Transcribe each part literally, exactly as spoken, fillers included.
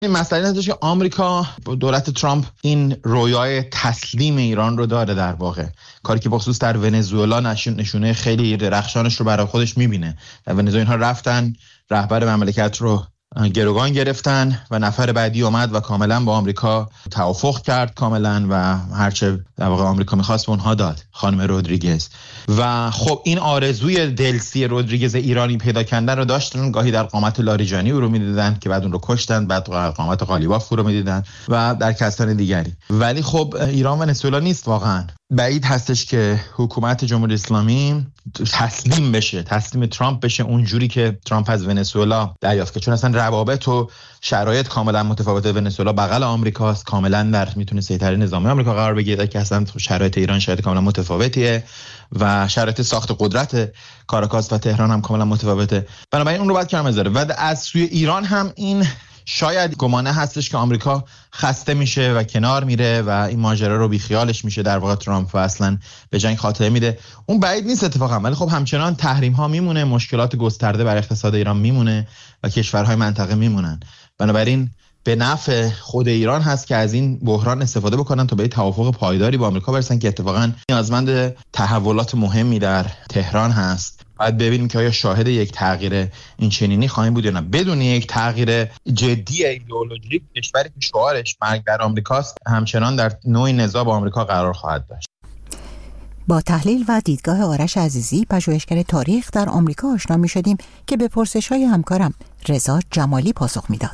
این مسئله اینه که آمریکا، دولت ترامپ این رویای تسلیم ایران رو داره، در واقع کاری که بخصوص در ونزوئلا نشونه خیلی درخشانش رو برای خودش میبینه. در ونزوئلا اینها رفتن رهبر مملکت رو گروگان گرفتن و نفر بعدی اومد و کاملا با آمریکا توافق کرد کاملا و هرچه در واقع آمریکا میخواست به اونها داد، خانم رودریگز. و خب این آرزوی دلسی رودریگز ایرانی پیدا کردن رو داشتن، گاهی در قامت لاریجانی او رو میدیدن که بعد اون رو کشتن، بعد قامت قالیباف رو میدیدن و در کسان دیگری. ولی خب ایران ونزوئلا نیست، واقعا بعید هستش که حکومت جمهوری اسلامی تسلیم بشه، تسلیم ترامپ بشه اونجوری که ترامپ از ونزوئلا دریافت کرد، چون اصلا روابط و شرایط کاملا متفاوته. ونزوئلا بغل آمریکاست، کاملا در میتونه سیطره نظامی آمریکا قرار بگیره، که اصلا شرایط ایران شرایط کاملا متفاوتیه و شرایط ساخت قدرت کاراکاس و تهران هم کاملا متفاوته. بنابراین اون رو باید کنار بذاره. و از سوی ایران هم این شاید گمانه هستش که آمریکا خسته میشه و کنار میره و این ماجرا رو بیخیالش میشه، در واقع ترامپ و اصلا به جنگ خاتمه میده. اون بعید نیست اتفاقا، ولی خب همچنان تحریم ها میمونه، مشکلات گسترده بر اقتصاد ایران میمونه و کشورهای منطقه میمونن. بنابراین به نفع خود ایران هست که از این بحران استفاده بکنن تا به توافق پایداری با آمریکا برسن که اتفاقا نیازمند تحولات مهمی در تهران هست. باید ببینیم که آیا شاهد یک تغییر این چنینی خواهیم بود یا نه. بدون یک تغییر جدی ایدئولوژیک، کشوری که شعارش مرگ بر آمریکاست همچنان در نوع نزاع با آمریکا قرار خواهد داشت. با تحلیل و دیدگاه آرش عزیزی، پژوهشگر تاریخ در آمریکا، آشنا می‌شدیم که به پرسش‌های همکارم رضا جمالی پاسخ می‌داد.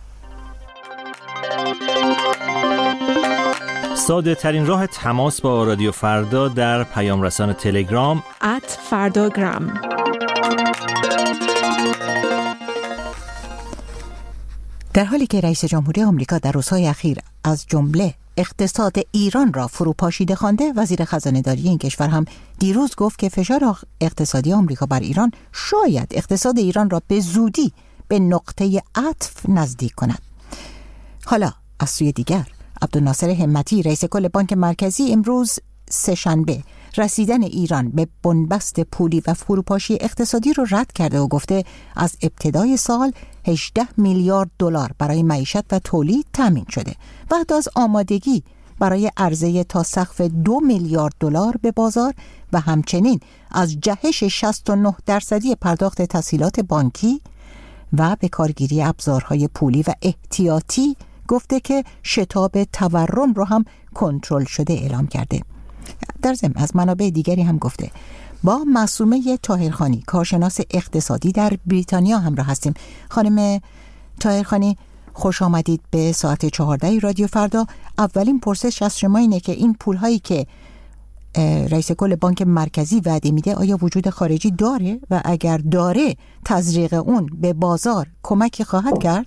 ساده ترین راه تماس با رادیو فردا در پیام رسان تلگرام ات فرداگرام. در حالی که رئیس جمهوری آمریکا در روزهای اخیر از جمله اقتصاد ایران را فروپاشیده خوانده، وزیر خزانه‌داری این کشور هم دیروز گفت که فشار اقتصادی آمریکا بر ایران شاید اقتصاد ایران را به زودی به نقطه عطف نزدیک کند. حالا از سوی دیگر، عبدالناصر همتی، رئیس کل بانک مرکزی، امروز سه‌شنبه رسیدن ایران به بنبست پولی و فروپاشی اقتصادی رو رد کرده و گفته از ابتدای سال هجده میلیارد دلار برای معیشت و تولید تامین شده و حتی از آمادگی برای عرضه تا سقف دو میلیارد دلار به بازار و همچنین از جهش شصت و نه درصدی پرداخت تسهیلات بانکی و به کارگیری ابزارهای پولی و احتیاطی گفته که شتاب تورم رو هم کنترل شده اعلام کرده. در ضمن از منابع دیگری هم گفته. با معصومه طاهرخانی، کارشناس اقتصادی در بریتانیا همراه هستیم. خانم طاهرخانی، خوش آمدید به ساعت چهارده رادیو فردا. اولین پرسش از شما اینه که این پولهایی که رئیس کل بانک مرکزی وعده میده آیا وجود خارجی داره و اگر داره تزریق اون به بازار کمکی خواهد کرد؟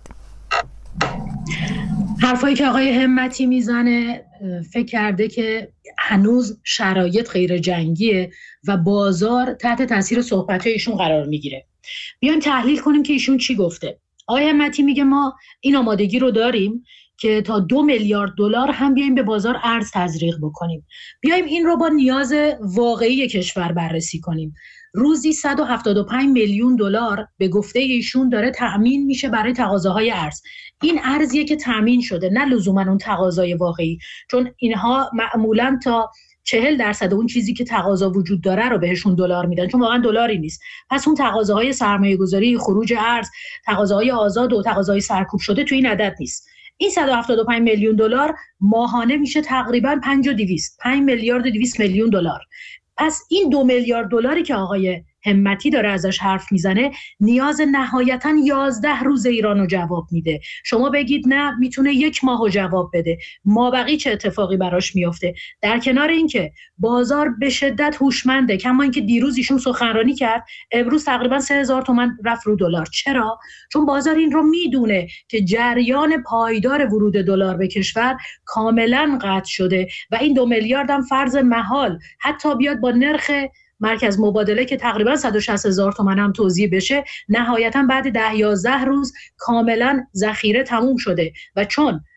حرفایی که آقای همتی میزنه فکر کرده که هنوز شرایط غیر جنگیه و بازار تحت تاثیر صحبت‌های ایشون قرار میگیره. بیایم تحلیل کنیم که ایشون چی گفته. آقای همتی میگه ما این آمادگی رو داریم که تا دو میلیارد دلار هم بیایم به بازار ارز تزریق بکنیم. بیایم این رو با نیاز واقعی کشور بررسی کنیم. روزی صد و هفتاد و پنج میلیون دلار به گفته ایشون داره تأمین میشه برای تقاضاهای ارز. این ارزیه که تأمین شده، نه لزوما اون تقاضای واقعی، چون اینها معمولاً تا چهل درصد اون چیزی که تقاضا وجود داره رو بهشون دلار میدن، چون واقعا دلاری نیست. پس اون تقاضاهای سرمایه‌گذاری، خروج ارز، تقاضاهای آزاد و تقاضای سرکوب شده تو این عدد نیست. این صد و هفتاد و پنج میلیون دلار ماهانه میشه تقریباً پنج و دویست پنج میلیارد و دویست میلیون دلار. پس این دو میلیارد دلاری که آقای همتی داره ازش حرف میزنه نیاز نهایتاً یازده روز ایرانو جواب میده. شما بگید نه میتونه یک ماهو جواب بده، مابقی چه اتفاقی براش میفته؟ در کنار اینکه بازار به شدت هوشمنده، کما اینکه دیروز ایشون سخنرانی کرد، امروز تقریبا سه هزار تومان رفت رو دلار. چرا؟ چون بازار این رو میدونه که جریان پایدار ورود دلار به کشور کاملا قطع شده و این دو میلیارد هم فرض محال حتی بیاد با نرخ مرکز مبادله که تقریبا صد و شصت هزار تومان هم توزیع بشه، نهایتا بعد ده یازده روز کاملا ذخیره تموم شده و چون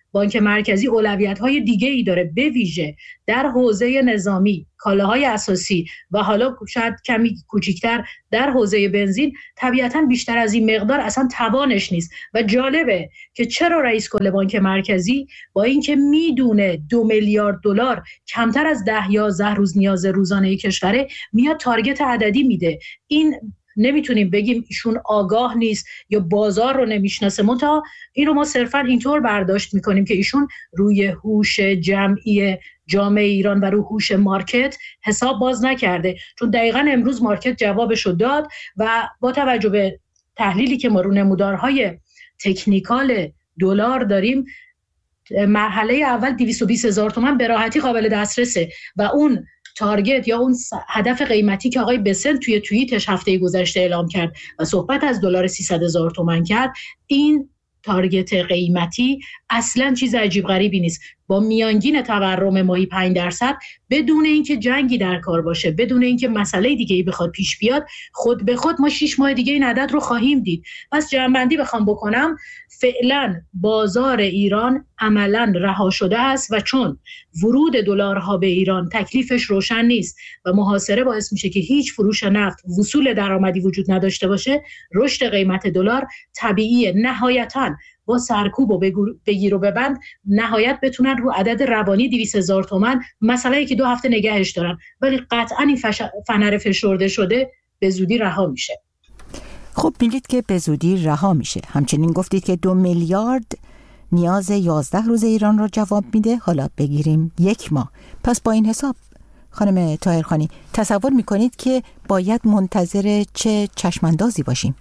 بانک مرکزی اولویت‌های دیگه‌ای داره، به ویژه در حوزه نظامی، کالاهای اساسی و حالا شاید کمی کوچیک‌تر در حوزه بنزین، طبیعتاً بیشتر از این مقدار اصلا توانش نیست. و جالبه که چرا رئیس کل بانک مرکزی با اینکه میدونه دو میلیارد دلار کمتر از ده یازده روز نیاز روزانه کشوره، میاد تارگت عددی میده. این نمیتونیم بگیم ایشون آگاه نیست یا بازار رو نمیشناسه، منتها این رو ما صرفا اینطور برداشت میکنیم که ایشون روی هوش جمعی جامعه ایران و روی هوش مارکت حساب باز نکرده، چون دقیقاً امروز مارکت جوابش رو داد و با توجه به تحلیلی که ما رو نمودارهای تکنیکال دلار داریم، مرحله اول دویست و بیست هزار تومان به راحتی قابل دسترسه و اون تارگت یا اون هدف قیمتی که آقای بسنت توی توییتش هفته گذشته اعلام کرد و صحبت از دلار سیصد هزار تومان کرد، این تارگت قیمتی اصلا چیز عجیب غریبی نیست. با میانگین تورم ماهی پنج درصد، بدون اینکه جنگی در کار باشه، بدون اینکه مسئله دیگه‌ای بخواد پیش بیاد، خود به خود ما شش ماه دیگه این عدد رو خواهیم دید. پس جمع‌بندی بخوام بکنم، فعلا بازار ایران عملاً رها شده است و چون ورود دلارها به ایران تکلیفش روشن نیست و محاصره باعث میشه که هیچ فروش نفت، وصول درآمدی وجود نداشته باشه، رشد قیمت دلار طبیعیه. نهایتاً با سرکوب و بگیر و ببند نهایت بتونن رو عدد روانی دویست هزار تومان، مسئله که دو هفته نگهش دارن، ولی قطعاً این فش... فنر فشرده شده به زودی رها میشه. خب میگید که به زودی رها میشه، همچنین گفتید که دو میلیارد نیاز یازده روز ایران رو جواب میده، حالا بگیریم یک ماه. پس با این حساب خانم طاهرخانی تصور میکنید که باید منتظر چه چشماندازی باشیم؟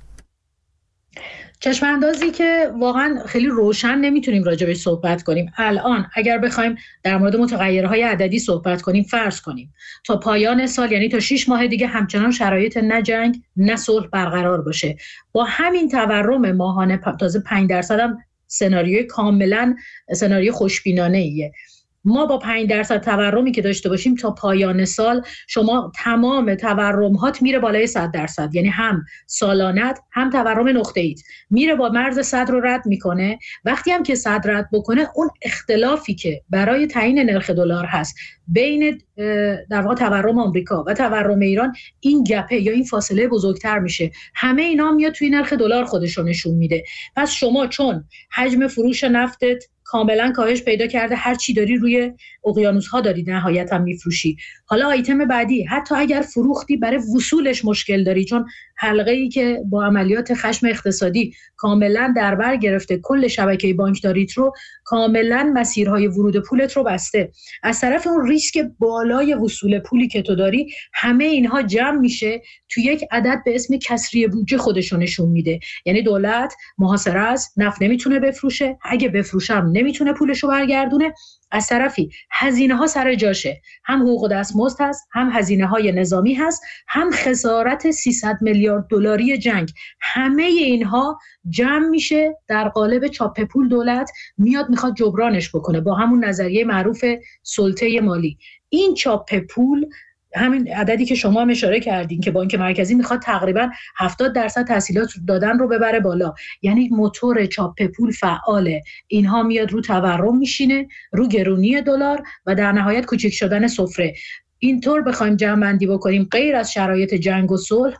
چشماندازی که واقعا خیلی روشن نمیتونیم راجبش صحبت کنیم. الان اگر بخوایم در مورد متغیرهای عددی صحبت کنیم، فرض کنیم تا پایان سال، یعنی تا شش ماه دیگه همچنان شرایط نه جنگ نه صلح برقرار باشه، با همین تورم ماهانه تازه پنج درصد هم سناریوی کاملا سناریو خوشبینانه ایه. ما با پنج درصد تورمی که داشته باشیم تا پایان سال، شما تمام تورمات میره بالای صد درصد، یعنی هم سالانت هم تورم نقطه‌ایت میره با مرز صد رو رد میکنه. وقتی هم که صد رد بکنه، اون اختلافی که برای تعیین نرخ دلار هست بین در واقع تورم آمریکا و تورم ایران، این گپه یا این فاصله بزرگتر میشه. همه اینا میاد توی نرخ دلار خودش رو نشون میده. پس شما چون حجم فروش نفتت کاملا کاهش پیدا کرده، هر چی داری روی اقیانوس ها داری نهایتا میفروشی. حالا آیتم بعدی، حتی اگر فروختی برای وصولش مشکل داری، چون حلقه ای که با عملیات خشم اقتصادی کاملا در بر گرفته کل شبکه بانکداریت رو، کاملا مسیرهای ورود پولت رو بسته. از طرف اون ریسک بالای وصول پولی که تو داری، همه اینها جمع میشه تو یک عدد به اسم کسری بودجه خودشو نشون میده. یعنی دولت محاصره است، نفت نمیتونه بفروشه، اگه بفروشم نمیتونه پولشو برگردونه. از طرفی هزینه ها سر جاشه، هم حقوق دستمزد هست، هم هزینه های نظامی هست، هم خسارت سیصد میلیارد دلاری جنگ. همه اینها جمع میشه در قالب چاپ پول. دولت میاد میخواد جبرانش بکنه با همون نظریه معروف سلطه مالی. این چاپ پول، همین عددی که شما هم اشاره کردین که بانک مرکزی میخواد تقریبا هفتاد درصد تسهیلات دادن رو ببره بالا، یعنی موتور چاپ پول فعاله. اینها میاد رو تورم میشینه، رو گرونی دلار و در نهایت کوچک شدن سفره. اینطور بخوایم جمع‌بندی بکنیم، غیر از شرایط جنگ و صلح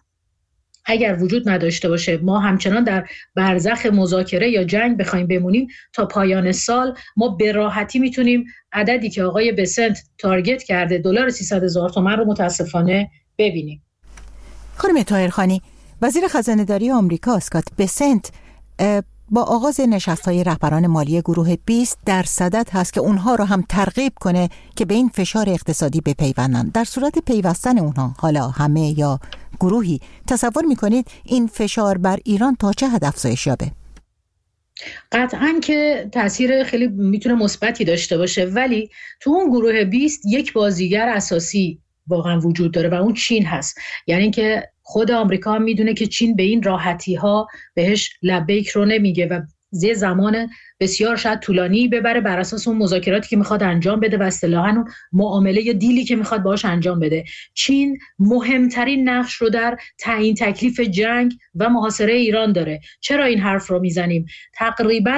اگر وجود نداشته باشه، ما همچنان در برزخ مذاکره یا جنگ بخوایم بمونیم تا پایان سال، ما به راحتی میتونیم عددی که آقای بسنت تارگت کرده، دلار سیصد هزار تومان رو متاسفانه ببینیم. خانم طاهرخانی، وزیر خزانه‌داری آمریکا اسکات بسنت با آغاز نشست‌های رهبران مالی گروه بیست در صدد هست که اونها رو هم ترغیب کنه که به این فشار اقتصادی بپیوندن. در صورت پیوستن اونها، حالا همه یا گروهی، تصور میکنید این فشار بر ایران تا چه حد افزایش یابه؟ قطعاً که تاثیر خیلی میتونه مثبتی داشته باشه، ولی تو اون گروه بیست یک بازیگر اساسی واقعا وجود داره و اون چین هست. یعنی که خود آمریکا هم میدونه که چین به این راحتی ها بهش لبیک رو نمیگه و زی زمان بسیار شاید طولانی ببره بر اساس اون مذاکراتی که میخواد انجام بده و اصطلاحاً اون معامله یا دیلی که میخواد باهاش انجام بده. چین مهمترین نقش رو در تعیین تکلیف جنگ و محاصره ایران داره. چرا این حرف رو میزنیم؟ تقریباً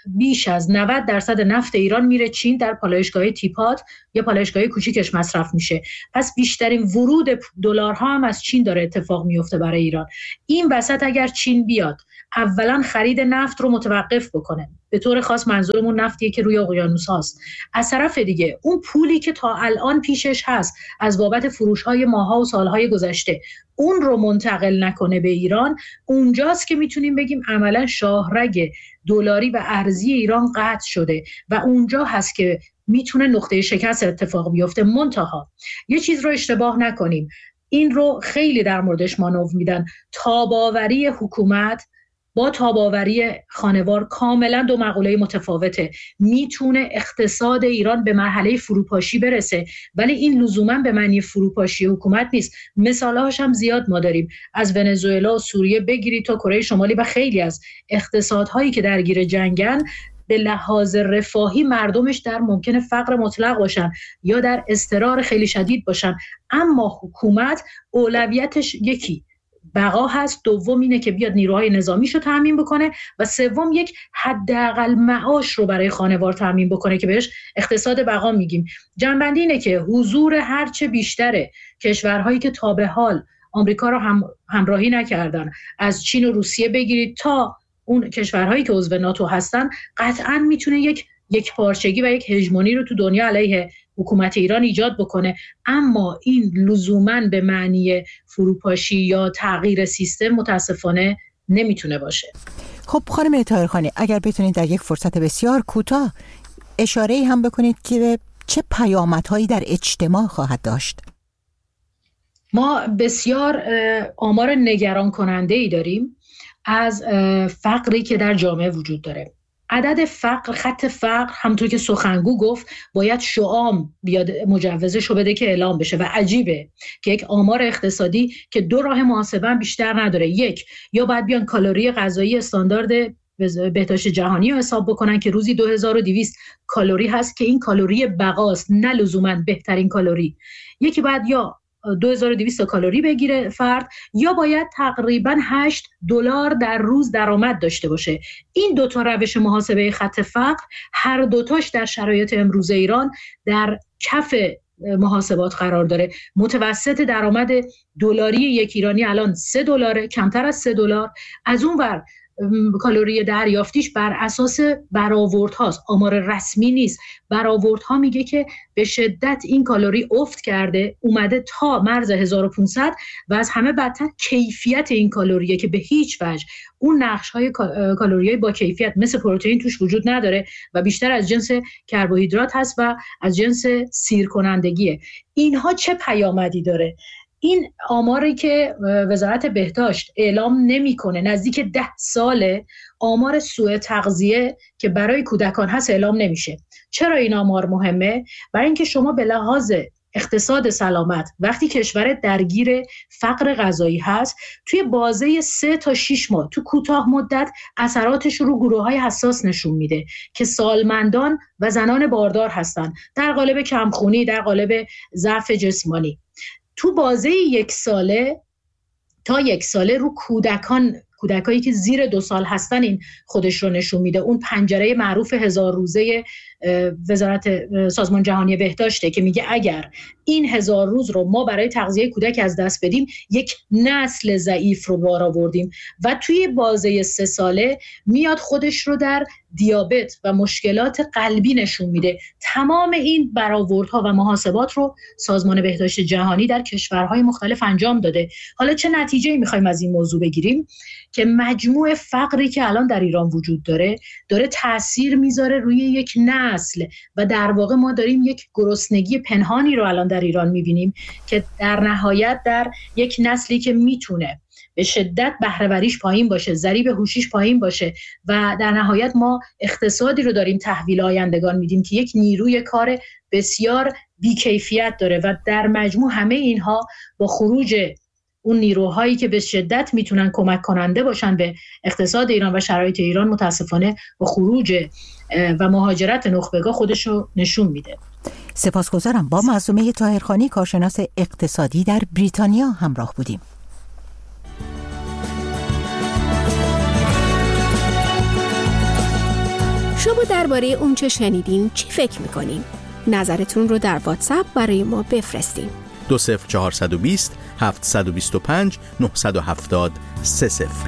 بیش از نود درصد نفت ایران میره چین، در پالایشگاه تیپات یا پالایشگاه کوچیکش مصرف میشه. پس بیشترین ورود دلارها هم از چین داره اتفاق میفته برای ایران. این وسط اگر چین بیاد اولا خرید نفت رو متوقف بکنه، به طور خاص منظورمون نفتیه که روی اقیانوس هاست، از طرف دیگه اون پولی که تا الان پیشش هست از بابت فروش‌های ماها و سالهای گذشته اون رو منتقل نکنه به ایران، اونجاست که میتونیم بگیم عملا شاهرگ دلاری و ارزی ایران قطع شده و اونجا هست که میتونه نقطه شکست اتفاق بیفته. منتها یه چیز رو اشتباه نکنیم، این رو خیلی در موردش مانور میدن، تاباوری حکومت با تاباوری خانوار کاملا دو مقوله متفاوته. میتونه اقتصاد ایران به مرحله فروپاشی برسه، ولی این لزوما به معنی فروپاشی حکومت نیست. مثالهاش هم زیاد ما داریم، از ونزوئلا و سوریه بگیری تا کره شمالی و خیلی از اقتصادهایی که درگیر جنگن، به لحاظ رفاهی مردمش در ممکنه فقر مطلق باشن یا در اضطرار خیلی شدید باشن، اما حکومت اولویتش یکی بقا هست، دوم اینه که بیاد نیروهای نظامیشو تامین بکنه و سوم یک حداقل معاش رو برای خانوار تامین بکنه که بهش اقتصاد بقا میگیم. جنبندی اینه که حضور هرچه بیشتره کشورهایی که تا به حال آمریکا رو هم همراهی نکردن، از چین و روسیه بگیرید تا اون کشورهایی که عضو ناتو هستن، قطعاً میتونه یک یک پارچگی و یک هژمونی رو تو دنیا علیه حکومت ایران ایجاد بکنه، اما این لزوماً به معنی فروپاشی یا تغییر سیستم متاسفانه نمیتونه باشه. خب خانم طاهرخانی، اگر بتونید در یک فرصت بسیار کوتاه اشاره‌ای هم بکنید که چه پیامدهایی در اجتماع خواهد داشت. ما بسیار آمار نگران کننده‌ای داریم از فقری که در جامعه وجود داره. عدد فقر، خط فقر، همونطور که سخنگو گفت باید شعام بیاد مجوزش رو بده که اعلام بشه و عجیبه که یک آمار اقتصادی که دو راه محاسبه بیشتر نداره، یک یا باید بیان کالری غذایی استاندارد بهداشت جهانی رو حساب بکنن که روزی دو هزار و دویست کالری هست که این کالری بقاست نه لزوما بهترین کالری، یکی باید یا دو هزار و دویست کالری بگیره فرد یا باید تقریباً هشت دلار در روز درآمد داشته باشه. این دو تا روش محاسبه خط فقر هر دوتاش در شرایط امروز ایران در کف محاسبات قرار داره. متوسط درآمد دلاری یک ایرانی الان سه دلاره، کمتر از سه دلار. از اون ور کالری دریافتیش بر اساس برآوردهاست، آمار رسمی نیست. برآوردها میگه که به شدت این کالری افت کرده، اومده تا مرز هزار و پانصد و از همه بدتر کیفیت این کالریه که به هیچ وجه اون نقش‌های کالریای با کیفیت مثل پروتئین توش وجود نداره و بیشتر از جنس کربوهیدرات هست و از جنس سیر کنندگیه. اینها چه پیامدی داره؟ این آماری که وزارت بهداشت اعلام نمی‌کنه نزدیک ده ساله آمار سوء تغذیه که برای کودکان هست اعلام نمیشه. چرا این آمار مهمه؟ برای اینکه شما به لحاظ اقتصاد سلامت وقتی کشور درگیر فقر غذایی هست، توی بازه سه تا شش ماه تو کوتاه مدت اثراتش رو گروه‌های حساس نشون میده که سالمندان و زنان باردار هستن، در قالب کمخونی، در قالب ضعف جسمانی. تو بازه یک ساله تا یک ساله رو کودکان، کودکایی که زیر دو سال هستن این خودش رو نشون میده. اون پنجره معروف هزار روزه وزارت سازمان جهانی بهداشته که میگه اگر این هزار روز رو ما برای تغذیه کودک از دست بدیم یک نسل ضعیف رو بار آوردیم و توی بازه سه ساله میاد خودش رو در دیابت و مشکلات قلبی نشون میده. تمام این برآوردها و محاسبات رو سازمان بهداشت جهانی در کشورهای مختلف انجام داده. حالا چه نتیجه‌ای می‌خوایم از این موضوع بگیریم؟ که مجموع فقری که الان در ایران وجود داره داره تأثیر میذاره روی یک نسل و در واقع ما داریم یک گرسنگی پنهانی رو الان در ایران میبینیم که در نهایت در یک نسلی که میتونه به شدت بهره‌وریش پایین باشه، ضریب هوشیش پایین باشه و در نهایت ما اقتصادی رو داریم تحویل آیندگان میدیم که یک نیروی کار بسیار بیکیفیت داره و در مجموع همه اینها با خروج اون نیروهایی که به شدت میتونن کمک کننده باشن به اقتصاد ایران و شرایط ایران متاسفانه با خروج و مهاجرت نخبگاه خودشو نشون میده. سپاسگزارم. با معصومه طاهرخانی کارشناس اقتصادی در بریتانیا همراه بودیم. شما درباره اون چه شنیدین چی فکر میکنین؟ نظرتون رو در واتساپ برای ما بفرستین. دو صفر چهارصد و بیست هفتصد و بیست و پنج نهصد و هفتاد سه صفر.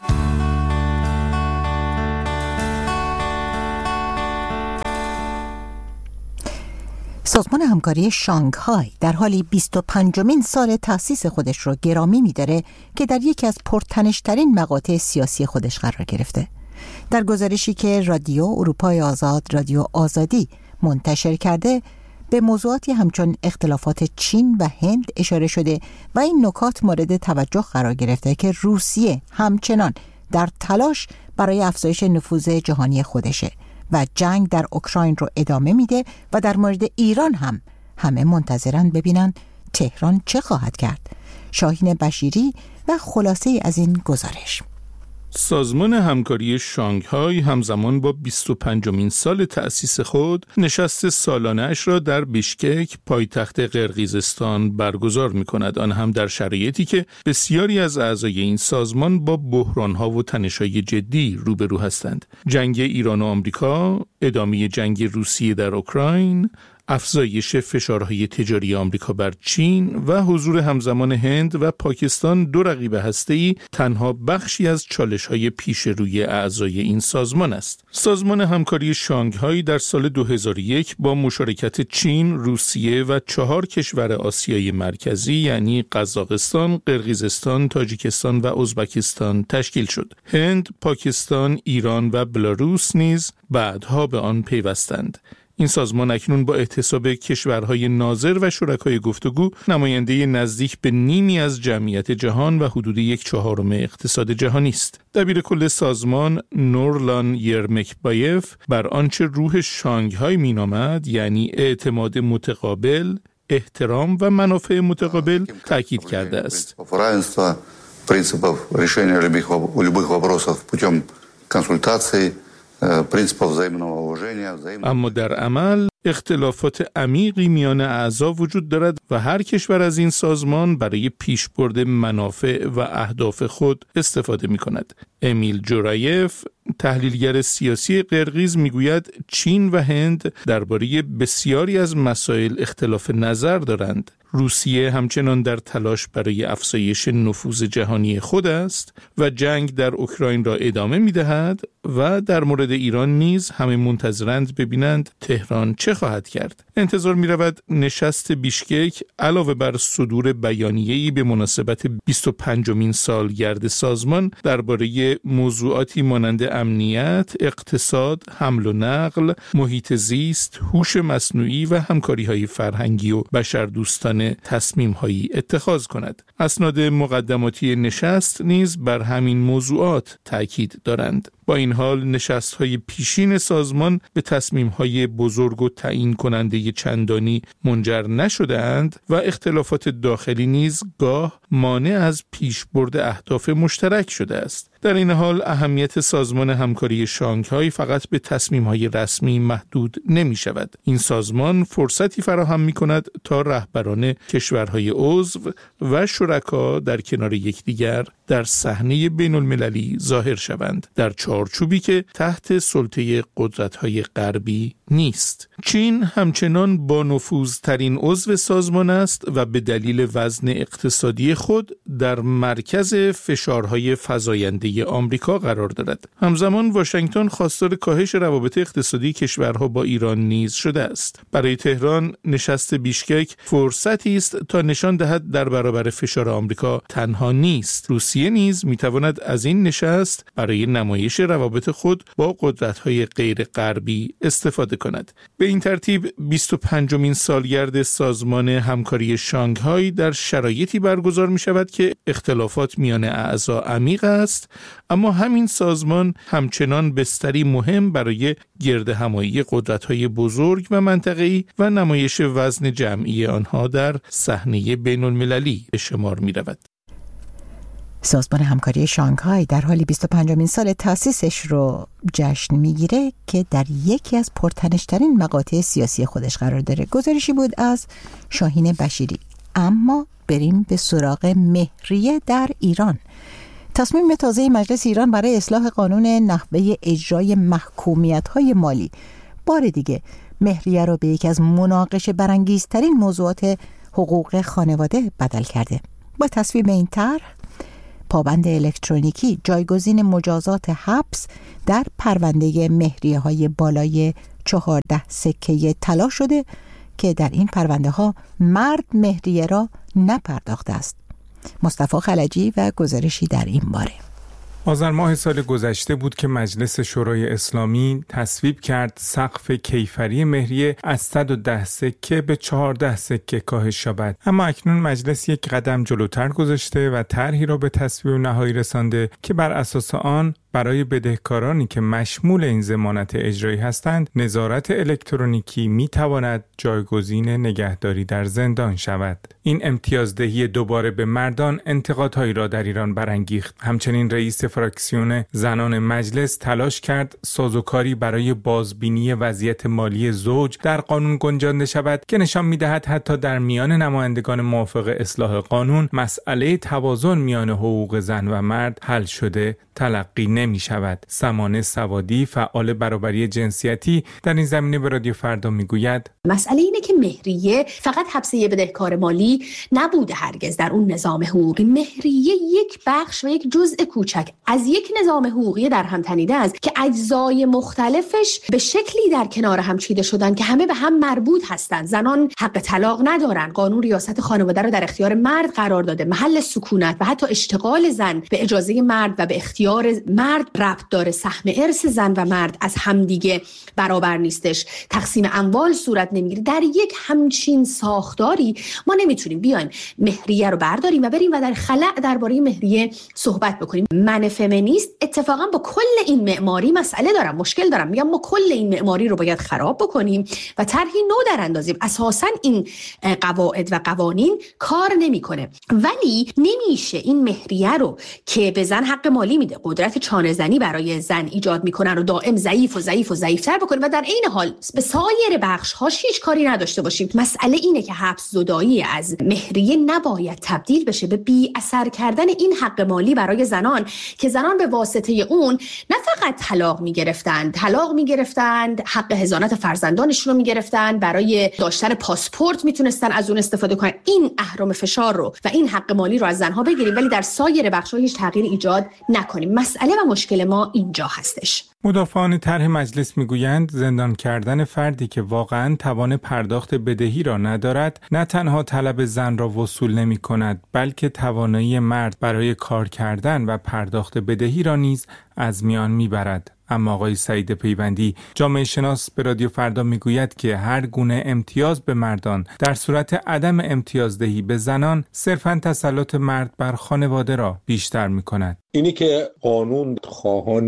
سازمان همکاری شانگهای در حالی بیست و پنجمین سال تأسیس خودش رو گرامی می‌داره که در یکی از پرتنش‌ترین مقاطع سیاسی خودش قرار گرفته. در گزارشی که رادیو اروپای آزاد، رادیو آزادی منتشر کرده، به موضوعاتی همچون اختلافات چین و هند اشاره شده و این نکات مورد توجه قرار گرفته که روسیه همچنان در تلاش برای افزایش نفوذ جهانی خودشه و جنگ در اوکراین رو ادامه میده و در مورد ایران هم همه منتظرن ببینن تهران چه خواهد کرد. شاهین بشیری و خلاصه از این گزارش. سازمان همکاری شانگهای همزمان با بیست و پنجمین سال تأسیس خود نشست سالانه‌اش را در بیشکک پایتخت قرقیزستان برگزار می‌کند، آن هم در شرایطی که بسیاری از اعضای این سازمان با بحران‌ها و تنش‌های جدی روبرو هستند. جنگ ایران و آمریکا، ادامه جنگ روسیه در اوکراین، افزایش فشارهای تجاری آمریکا بر چین و حضور همزمان هند و پاکستان، دو رقیب هسته‌ای، تنها بخشی از چالش‌های پیش روی اعضای این سازمان است. سازمان همکاری شانگهای در سال دو هزار و یک با مشارکت چین، روسیه و چهار کشور آسیای مرکزی یعنی قزاقستان، قرقیزستان، تاجیکستان و ازبکستان تشکیل شد. هند، پاکستان، ایران و بلاروس نیز بعدها به آن پیوستند. این سازمان اکنون با احتساب کشورهای ناظر و شرکای گفتگو نماینده نزدیک به نیمی از جمعیت جهان و حدود یک چهارم اقتصاد جهانی است. دبیر کل سازمان نورلان یرمکبایف بر آنچه روح شانگهای مینامد، یعنی اعتماد متقابل، احترام و منافع متقابل، تاکید کرده است. принципов решения любых любых вопросов путем консультаций. اما در عمل اختلافات عمیقی میان اعضا وجود دارد و هر کشور از این سازمان برای پیشبرد منافع و اهداف خود استفاده می کند. امیل جورایف، تحلیلگر سیاسی قرقیز، میگوید چین و هند درباره بسیاری از مسائل اختلاف نظر دارند. روسیه همچنان در تلاش برای افزایش نفوذ جهانی خود است و جنگ در اوکراین را ادامه می‌دهد و در مورد ایران نیز همه منتظرند ببینند تهران چه خواهد کرد. انتظار می‌رود نشست بیشکک علاوه بر صدور بیانیه‌ای به مناسبت بیست و پنجمین سالگرد سازمان درباره موضوعاتی مانند امنیت، اقتصاد، حمل و نقل، محیط زیست، هوش مصنوعی و همکاری‌های فرهنگی و بشردوستانه تصمیم‌هایی اتخاذ کند. اسناد مقدماتی نشست نیز بر همین موضوعات تاکید دارند. با این حال نشست‌های پیشین سازمان به تصمیم‌های بزرگ و تعیین کننده چندانی منجر نشده‌اند و اختلافات داخلی نیز گاه مانع از پیشبرد اهداف مشترک شده است. در این حال اهمیت سازمان همکاری شانگهای فقط به تصمیم‌های رسمی محدود نمی‌شود. این سازمان فرصتی فراهم می‌کند تا رهبران کشورهای عضو و شرکا در کنار یکدیگر در صحنه بین‌المللی ظاهر شوند، در چارچوبی که تحت سلطه قدرت‌های غربی نیست. چین همچنان با نفوذترین عضو سازمان است و به دلیل وزن اقتصادی خود در مرکز فشارهای فزاینده آمریکا قرار دارد. همزمان واشنگتن خواستار کاهش روابط اقتصادی کشورها با ایران نیز شده است. برای تهران نشست بیشکک فرصتی است تا نشان دهد در برابر فشار آمریکا تنها نیست. روسیه نیز میتواند از این نشست برای نمایش روابط خود با قدرت‌های غیر غربی استفاده کند. به این ترتیب بیست و پنجمین سالگرد سازمان همکاری شانگهای در شرایطی برگزار می شود که اختلافات میان اعضا عمیق است، اما همین سازمان همچنان بستری مهم برای گردهمایی قدرت‌های بزرگ و منطقه‌ای و نمایش وزن جمعی آنها در صحنه بین‌المللی به شمار می رود. سازمان همکاری شانگهای در حال بیست و پنجمین سال تأسیسش رو جشن میگیره که در یکی از پرتنش‌ترین مقاطع سیاسی خودش قرار داره. گزارشی بود از شاهین بشیری. اما بریم به سراغ مهریه در ایران. تصمیم تازه مجلس ایران برای اصلاح قانون نحوه اجرای محکومیت‌های مالی بار دیگه مهریه رو به یکی از مناقشه برانگیزترین موضوعات حقوق خانواده بدل کرده. با تصویب این طرح، پابند الکترونیکی جایگزین مجازات حبس در پرونده مهریه‌های بالای چهارده سکه طلا شده که در این پرونده ها مرد مهریه را نپرداخته است. مصطفی خلجی و گزارشی در این باره. آذر ماه سال گذشته بود که مجلس شورای اسلامی تصویب کرد سقف کیفری مهریه از صد و ده سکه به چهارده سکه کاهش یابد. اما اکنون مجلس یک قدم جلوتر گذاشته و طرحی را به تصویب نهایی رسانده که بر اساس آن برای بدهکارانی که مشمول این ضمانت اجرایی هستند، نظارت الکترونیکی می تواند جایگزین نگهداری در زندان شود. این امتیازدهی دوباره به مردان انتقادهایی را در ایران برانگیخت. همچنین رئیس فراکسیون زنان مجلس تلاش کرد سازوکاری برای بازبینی وضعیت مالی زوج در قانون گنجانده شود که نشان می‌دهد حتی در میان نمایندگان موافق اصلاح قانون مسئله توازن میان حقوق زن و مرد حل شده تلقی نمی شود. سمانه سوادی، فعال برابری جنسیتی، در این زمینه به رادیو فردا میگوید مسئله اینه که مهریه فقط حبس یه بدهکار مالی نبوده هرگز در اون نظام حقوقی. مهریه یک بخش و یک جزء کوچک از یک نظام حقوقی در هم تنیده است که اجزای مختلفش به شکلی در کنار هم چیده شدن که همه به هم مربوط هستند. زنان حق طلاق ندارن، قانون ریاست خانواده رو در اختیار مرد قرار داده، محل سکونت و حتی اشتغال زن به اجازه مرد و به اختیار مرد ربط داره، سهم ارث زن و مرد از همدیگه برابر نیستش، تقسیم اموال صورت نمیگیره. در یک همچین ساختاری ما نمیتونیم بیایم مهریه رو برداریم و بریم و در خلأ درباره مهریه صحبت بکنیم. من فمینیست اتفاقا با کل این معماری مسئله دارم، مشکل دارم، میگم ما کل این معماری رو باید خراب بکنیم و طرحی نو در اندازیم. اساسا این قواعد و قوانین کار نمیکنه، ولی نمیشه این مهریه رو که به زن حق مالی میده، قدرت چانه زنی برای زن ایجاد میکنن و دائم ضعیف و ضعیف و ضعیفتر بکنیم و در عین حال به سایر بخش هاش هیچ کاری نداشته باشیم. مسئله اینه که حبس زدایی از مهریه نباید تبدیل بشه به بی اثر کردن این حق مالی برای زنان که زنان به واسطه اون نه فقط طلاق میگرفتند، طلاق میگرفتند، حق حضانت فرزندانشون رو میگرفتند، برای داشتن پاسپورت میتونستن از اون استفاده کنن. این اهرم فشار رو و این حق مالی رو از زنها بگیریم ولی در سایر بخش‌ها هیچ تغییر ایجاد نکنیم. مسئله و مشکل ما اینجا هستش. مدافعان طرح مجلس میگویند زندان کردن فردی که واقعاً توان پرداخت بدهی را ندارد نه تنها طلب زن را وصول نمی کند بلکه توانایی مرد برای کار کردن و پرداخت بدهی را نیز از میان میبرد. اما آقای سعید پیوندی، جامعه شناس، به رادیو فردا میگوید که هر گونه امتیاز به مردان در صورت عدم امتیازدهی به زنان صرفاً تسلط مرد بر خانواده را بیشتر میکند. اینی که قانون خواهان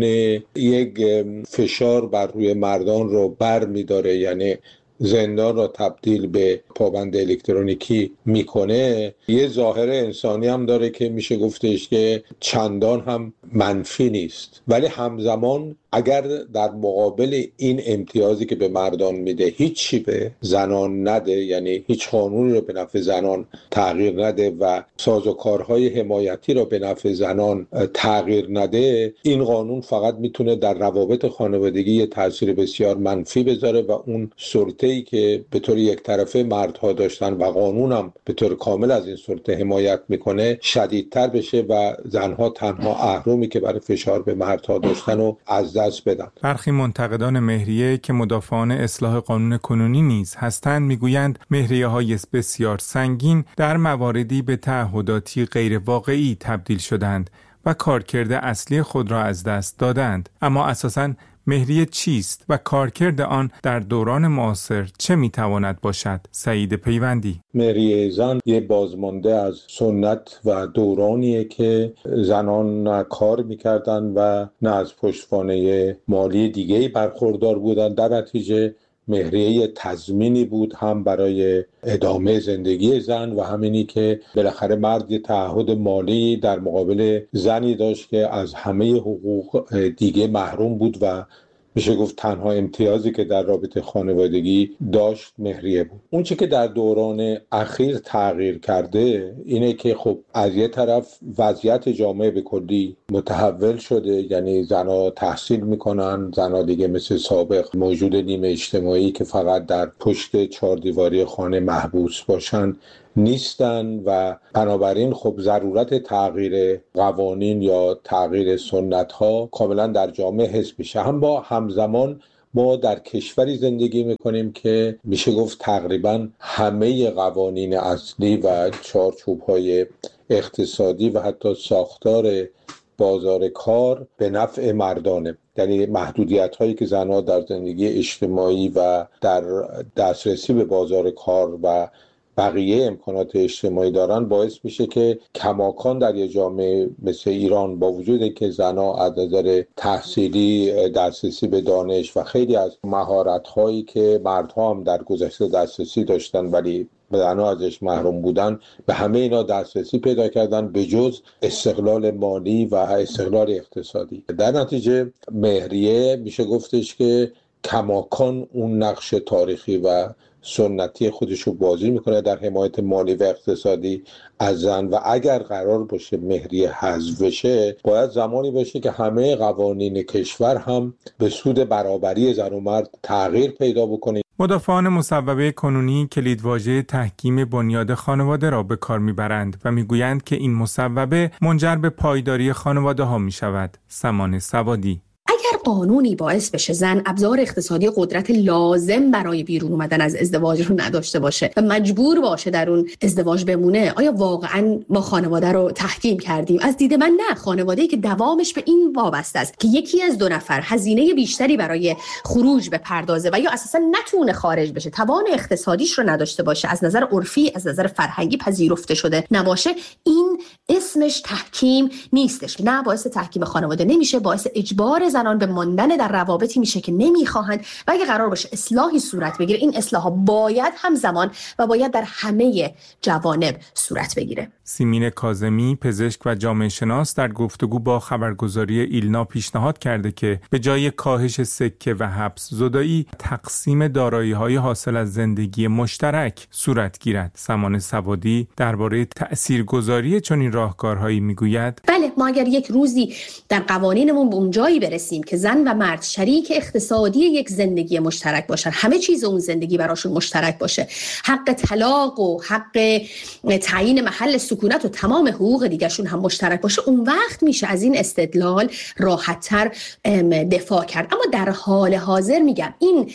یک فشار بر روی مردان رو بر میداره، یعنی زندان را تبدیل به پابند الکترونیکی میکنه، یه ظاهر انسانی هم داره که میشه گفتش که چندان هم منفی نیست، ولی همزمان اگر در مقابل این امتیازی که به مردان میده هیچی به زنان نده، یعنی هیچ قانونی رو به نفع زنان تغییر نده و سازوکارهای حمایتی رو به نفع زنان تغییر نده، این قانون فقط میتونه در روابط خانوادگی یه تاثیر بسیار منفی بذاره و اون سلطه‌ای که به طور یک طرفه مردها داشتن و قانون هم به طور کامل از این سلطه حمایت میکنه شدیدتر بشه و زنها تنها اهرمی که برای فشار به مردها داشتن و از دست بدن. برخی منتقدان مهریه که مدافعان اصلاح قانون کنونی نیز هستند میگویند مهریه‌های بسیار سنگین در مواردی به تعهداتی غیر واقعی تبدیل شدند و کارکرد اصلی خود را از دست دادند. اما اساساً مهریه چیست و کارکرد آن در دوران معاصر چه میتواند باشد؟ سعید پیوندی: مهریه زن یه بازمانده از سنت و دورانیه که زنان نه کار میکردن و نه از پشتوانه مالی دیگه‌ای برخوردار بودن. در نتیجه مهریه تضمینی بود هم برای ادامه زندگی زن و همینی که بالاخره مرد یه تعهد مالی در مقابل زنی داشت که از همه حقوق دیگه محروم بود و میشه گفت تنها امتیازی که در رابطه خانوادگی داشت مهریه بود. اون چی که در دوران اخیر تغییر کرده اینه که خب از یه طرف وضعیت جامعه به کلی متحول شده، یعنی زنها تحصیل میکنن، زنها دیگه مثل سابق موجود نیمه اجتماعی که فقط در پشت چهار دیواری خانه محبوس باشن نیستن و بنابراین خب ضرورت تغییر قوانین یا تغییر سنت ها کاملا در جامعه حس میشه. هم با همزمان ما در کشوری زندگی میکنیم که میشه گفت تقریبا همه قوانین اصلی و چارچوب های اقتصادی و حتی ساختار بازار کار به نفع مردانه، یعنی محدودیت هایی که زنها در زندگی اجتماعی و در دسترسی به بازار کار و بقیه امکانات اجتماعی دارن باعث میشه که کماکان در یه جامعه مثل ایران با وجود که زنها از نظر تحصیلی دسترسی به دانش و خیلی از مهارت هایی که مردها هم در گذشته دسترسی داشتن ولی زنها ازش محروم بودن، به همه اینا دسترسی پیدا کردن به جز استقلال مالی و استقلال اقتصادی. در نتیجه مهریه میشه گفتش که کماکان اون نقش تاریخی و سنتی خودش رو بازی میکنه در حمایت مالی و اقتصادی از زن و اگر قرار باشه مهریه حذف بشه باید زمانی باشه که همه قوانین کشور هم به سود برابری زن و مرد تغییر پیدا بکنه. مدافعان مصوبه کنونی کلیدواژه تحکیم بنیاد خانواده را به کار میبرند و میگویند که این مصوبه منجر به پایداری خانواده ها میشود. سمان سوادی: اگر قانونی باعث بشه زن ابزار اقتصادی قدرت لازم برای بیرون اومدن از ازدواج رو نداشته باشه و مجبور باشه در اون ازدواج بمونه، آیا واقعا ما خانواده رو تحکیم کردیم؟ از دید من نه. خانواده‌ای که دوامش به این وابسته است که یکی از دو نفر هزینه بیشتری برای خروج بپردازه و یا اساسا نتونه خارج بشه، توان اقتصادیش رو نداشته باشه، از نظر عرفی از نظر فرهنگی پذیرفته شده نباشه، این اسمش تحکیم نیستش. نه، باعث تحکیم خانواده نمیشه، باعث اجبار زنان به ماندن در روابطی میشه که نمیخواهند و اگه قرار باشه اصلاحی صورت بگیره این اصلاح ها باید همزمان و باید در همه جوانب صورت بگیره. سیمین کاظمی، پزشک و جامعه شناس، در گفتگو با خبرگزاری ایلنا پیشنهاد کرده که به جای کاهش سکه و حبس زدایی تقسیم دارایی‌های حاصل از زندگی مشترک صورت گیرد. سمان سوادی درباره تاثیرگذاری چنین راهکارهایی میگوید: بله، ما اگر یک روزی در قوانینمون به اون جایی برسیم که زن و مرد شریک اقتصادی یک زندگی مشترک باشن، همه چیز اون زندگی براشون مشترک باشه، حق طلاق و حق تعیین محل سکونت و تمام حقوق دیگرشون هم مشترک باشه، اون وقت میشه از این استدلال راحت‌تر دفاع کرد. اما در حال حاضر میگم این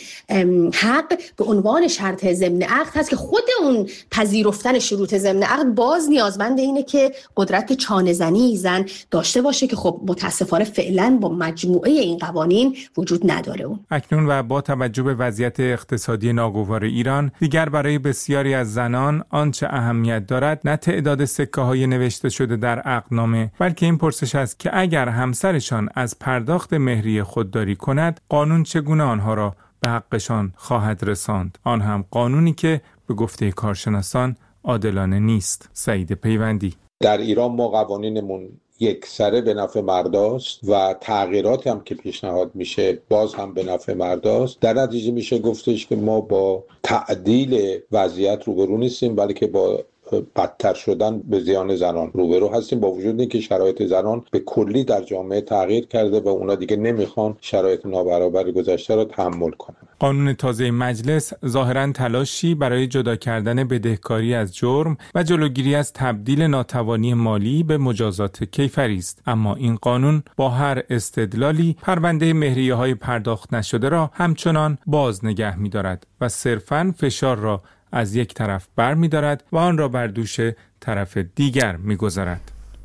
حق به عنوان شرط ضمن عقد هست که خود اون پذیرفتن شروط ضمن عقد باز نیازمند اینه که قدرت چانه زنی زن داشته باشه که خب متاسفانه فعلا با مجموعه این قوانین وجود نداره. اون اکنون و با توجه به وضعیت اقتصادی ناگوار ایران دیگر برای بسیاری از زنان آنچه اهمیت دارد نه تعداد سکه های نوشته شده در عقدنامه، بلکه این پرسش است که اگر همسرشان از پرداخت مهریه خودداری کند قانون چگونه آنها را به حقشان خواهد رساند، آن هم قانونی که به گفته کارشناسان عادلانه نیست. سعید پیوندی: در ایران ما قوانینمون یک سره به نفع مرداست و تغییراتی هم که پیشنهاد میشه باز هم به نفع مرداست. در نتیجه میشه گفتش که ما با تعدیل وضعیت روبرو نیستیم بلکه با بدتر شدن به زیان زنان روبرو هستیم، با وجود اینکه شرایط زنان به کلی در جامعه تغییر کرده و اونا دیگه نمیخوان شرایط نابرابر گذشته را تحمل کنن. قانون تازه مجلس ظاهراً تلاشی برای جدا کردن بدهکاری از جرم و جلوگیری از تبدیل ناتوانی مالی به مجازات کیفری است، اما این قانون با هر استدلالی پرونده مهریه‌های پرداخت نشده را همچنان باز نگه می‌دارد و صرفاً فشار را از یک طرف بر می دارد و آن را بر دوش طرف دیگر می گذارد.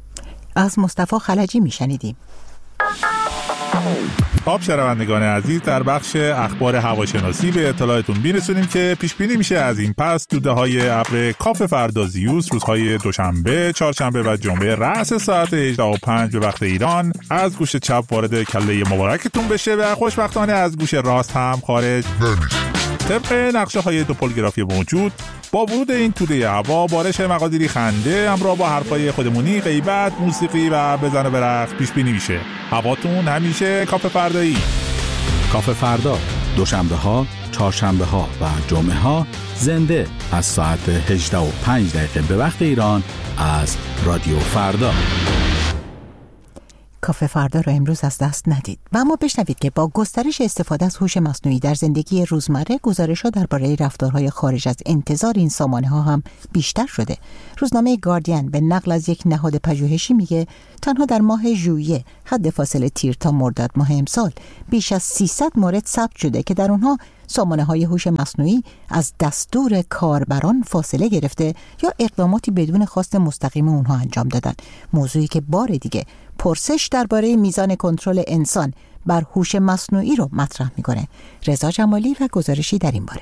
از مصطفی خلجی می شنیدیم. خب شنوندگان عزیز، در بخش اخبار هواشناسی به اطلاعتون میرسونیم که پیش بینی میشه از این پس دوده‌های ابر کاف فردازیوس روزهای دوشنبه، چهارشنبه و جمعه رأس ساعت هجده و پنج به وقت ایران از گوش چپ وارد کله مبارکتون بشه و خوشبختانه از گوش راست هم خارج نمیشه. طبق نقشه های توپولگرافی موجود با ورود این توده هوا بارش مقادیری خنده همراه با حرفای خودمونی، غیبت، موسیقی و بزن و برقص پیش بینی میشه. هواتون همیشه کاف فردایی. کافه فردا دوشنبه ها، چهارشنبه ها و جمعه ها زنده از ساعت هجده و پنج دقیقه به وقت ایران از رادیو فردا. کافه فردا رو امروز از دست ندید و اما بشنوید که با گسترش استفاده از هوش مصنوعی در زندگی روزمره، گزارش‌ها درباره رفتارهای خارج از انتظار این سامانه‌ها هم بیشتر شده. روزنامه گاردین به نقل از یک نهاد پژوهشی میگه تنها در ماه ژوئیه، حد فاصله تیر تا مرداد ماه امسال، بیش از سیصد مورد ثبت شده که در اونها سامانه‌های هوش مصنوعی از دستور کاربران فاصله گرفته یا اقداماتی بدون خواست مستقیم اونها انجام دادن. موضوعی که بار دیگه پرسش درباره میزان کنترل انسان بر هوش مصنوعی رو مطرح میکنه. رضا جمالی و گزارشی در این باره.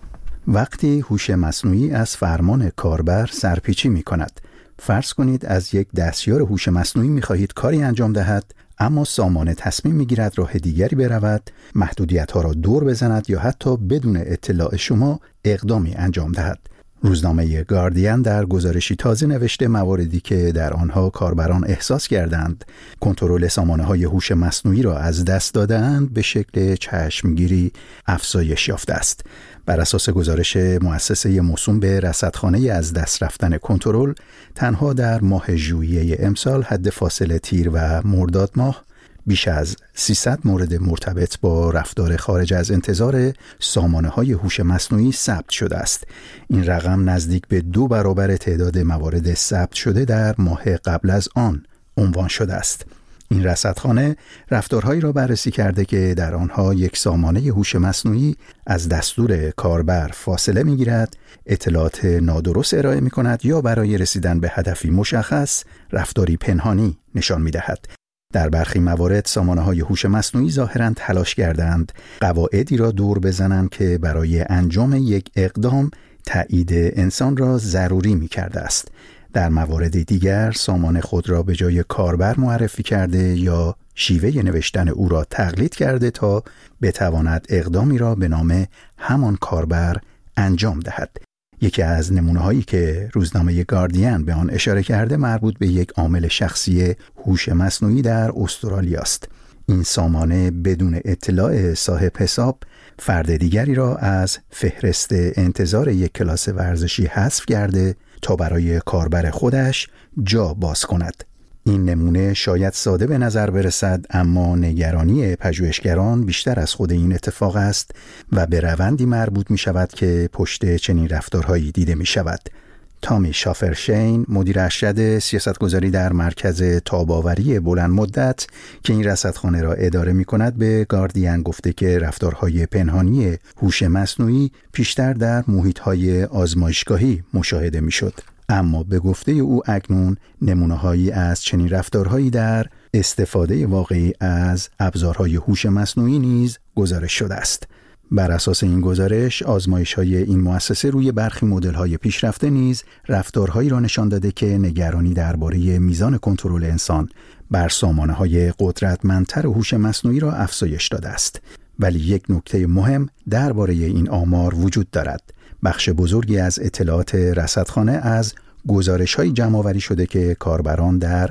وقتی هوش مصنوعی از فرمان کاربر سرپیچی میکند، فرض کنید از یک دستیار هوش مصنوعی میخواهید کاری انجام دهد، اما سامانه تصمیم میگیرد راه دیگری برود، محدودیت‌ها را دور بزند یا حتی بدون اطلاع شما اقدامی انجام دهد. روزنامه گاردین در گزارشی تازه نوشته مواردی که در آنها کاربران احساس کردند کنترل سامانه‌های هوش مصنوعی را از دست داده‌اند به شکل چشمگیری افزایش یافته است. بر اساس گزارش مؤسسه موسوم به رصدخانه از دست رفتن کنترل، تنها در ماه ژوئیه امسال حد فاصله تیر و مرداد ماه بیش از سیصد مورد مرتبط با رفتار خارج از انتظار سامانه‌های هوش مصنوعی ثبت شده است. این رقم نزدیک به دو برابر تعداد موارد ثبت شده در ماه قبل از آن عنوان شده است. این رصدخانه رفتارهایی را بررسی کرده که در آنها یک سامانه هوش مصنوعی از دستور کاربر فاصله می‌گیرد، اطلاعات نادرست ارائه می‌کند یا برای رسیدن به هدفی مشخص رفتاری پنهانی نشان می‌دهد. در برخی موارد سامانه‌های هوش مصنوعی ظاهراً تلاش کردند قواعدی را دور بزنند که برای انجام یک اقدام تایید انسان را ضروری می‌کرده است. در موارد دیگر سامانه خود را به جای کاربر معرفی کرده یا شیوه نوشتن او را تقلید کرده تا بتواند اقدامی را به نام همان کاربر انجام دهد. یکی از نمونه‌هایی که روزنامه گاردین به آن اشاره کرده مربوط به یک عامل شخصی هوش مصنوعی در استرالیا است. این سامانه بدون اطلاع صاحب حساب فرد دیگری را از فهرست انتظار یک کلاس ورزشی حذف کرده تا برای کاربر خودش جا باز کند. این نمونه شاید ساده به نظر برسد، اما نگرانی پژوهشگران بیشتر از خود این اتفاق است و به روندی مربوط می شود که پشت چنین رفتارهایی دیده می شود. تامی شافرشین، مدیر ارشد سیاستگذاری در مرکز تاب‌آوری بلند مدت که این رصدخانه را اداره می کند، به گاردین گفته که رفتارهای پنهانی هوش مصنوعی پیشتر در محیط‌های آزمایشگاهی مشاهده می شد. اما به گفته او اکنون نمونه‌هایی از چنین رفتارهایی در استفاده واقعی از ابزارهای هوش مصنوعی نیز گزارش شده است. بر اساس این گزارش، آزمایش‌های این مؤسسه روی برخی مدل‌های پیشرفته نیز رفتارهایی را نشان داده که نگرانی درباره میزان کنترل انسان بر سامانه‌های قدرتمندتر هوش مصنوعی را افزایش داده است. ولی یک نکته مهم درباره این آمار وجود دارد. بخش بزرگی از اطلاعات رصدخانه از گزارش‌های جمع‌آوری شده که کاربران در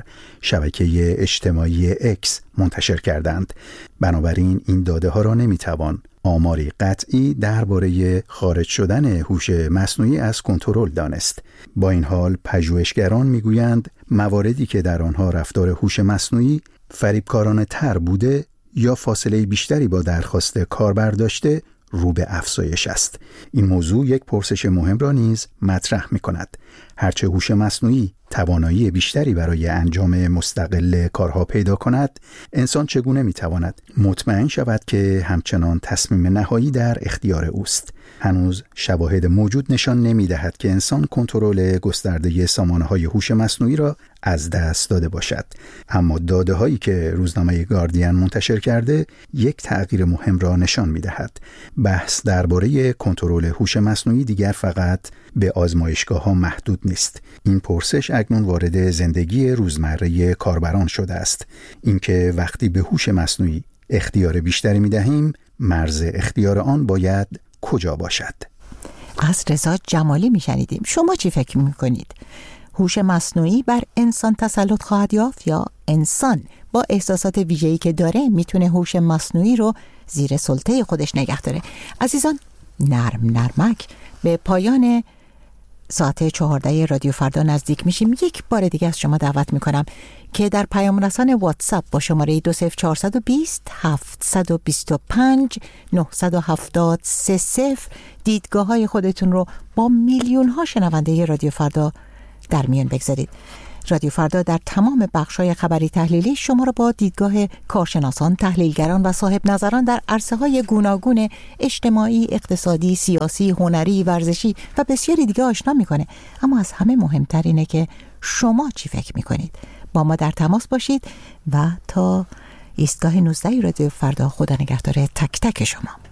شبکه اجتماعی اکس منتشر کردند. بنابراین این داده‌ها را نمی‌توان آماری قطعی درباره خارج شدن هوش مصنوعی از کنترل دانست. با این حال پژوهشگران می‌گویند مواردی که در آنها رفتار هوش مصنوعی فریبکارانه تر بوده یا فاصله بیشتری با درخواست کاربر داشته رو به افزایش است. این موضوع یک پرسش مهم را نیز مطرح می‌کند. هرچه هوش مصنوعی توانایی بیشتری برای انجام مستقل کارها پیدا کند، انسان چگونه می‌تواند مطمئن شود که همچنان تصمیم نهایی در اختیار اوست؟ هنوز شواهد موجود نشان نمی‌دهد که انسان کنترل گسترده سامانه‌های هوش مصنوعی را از دست داده باشد. اما داده‌هایی که روزنامه گاردین منتشر کرده یک تغییر مهم را نشان می‌دهد. بحث درباره کنترل هوش مصنوعی دیگر فقط به آزمایشگاه‌ها محدود نیست. این پرسش اکنون وارد زندگی روزمره کاربران شده است. اینکه وقتی به هوش مصنوعی اختیار بیشتری می‌دهیم، مرز اختیار آن باید کجا باشد؟ از رضا جمالی میشنیدیم. شما چی فکر میکنید؟ هوش مصنوعی بر انسان تسلط خواهد یافت یا انسان با احساسات ویژه‌ای که داره میتونه هوش مصنوعی رو زیر سلطه خودش نگه داره. عزیزان، نرم نرمک به پایان ساعت چهارده رادیو فردا نزدیک میشیم. یک بار دیگه از شما دعوت میکنم که در پیام رسان واتساپ با شماره دو صفر چهار دو صفر هفت دو پنج نه هفت سه صفر دیدگاه های خودتون رو با میلیون ها شنونده رادیو فردا در میان بگذارید. رادیو فردا در تمام بخش‌های خبری تحلیلی شما را با دیدگاه کارشناسان، تحلیلگران و صاحب نظران در عرصه‌های گوناگون اجتماعی، اقتصادی، سیاسی، هنری، ورزشی و بسیاری دیگه آشنا می‌کنه. اما از همه مهمتر اینه که شما چی فکر می‌کنید. با ما در تماس باشید و تا ایستگاه نوزده رادیو فردا، خدا نگهدار تک تک شما.